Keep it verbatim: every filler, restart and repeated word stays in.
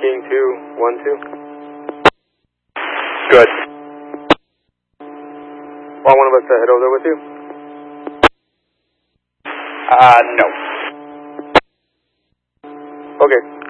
King two one two. Good. Want one of us to head over there with you? Uh, no. Okay.